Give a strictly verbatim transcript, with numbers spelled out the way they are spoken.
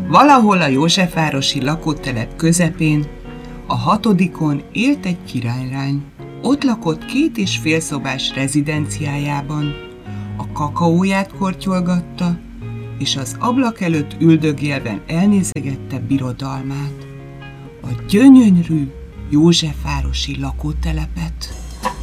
Valahol a józsefvárosi lakótelep közepén, a hatodikon élt egy királylány. Ott lakott két és fél szobás rezidenciájában, a kakaóját kortyolgatta, és az ablak előtt üldögélve elnézegette birodalmát, a gyönyörű józsefvárosi lakótelepet.